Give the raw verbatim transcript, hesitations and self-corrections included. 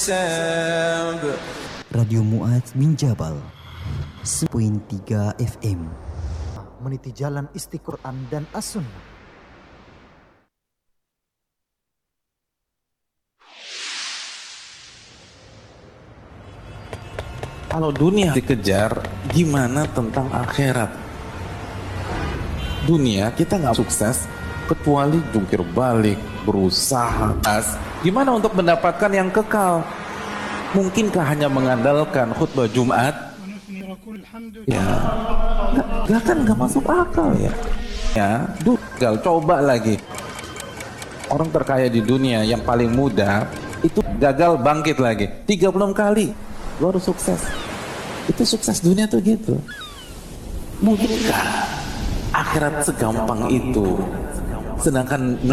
Radio Mu'adz min Jabal sembilan koma tiga F M. Meniti jalan Istiqoran dan As-Sunnah. Kalau dunia dikejar, gimana tentang akhirat? Dunia kita nggak sukses kecuali jungkir balik, berusaha as. Gimana untuk mendapatkan yang kekal? Mungkinkah hanya mengandalkan khutbah Jumat? Ya, nggak, nggak kan nggak masuk akal ya. Ya, gagal, coba lagi. Orang terkaya di dunia yang paling muda itu gagal bangkit lagi tiga puluh enam kali baru sukses. Itu sukses dunia tuh gitu. Mungkinkah akhirat segampang itu? Sedangkan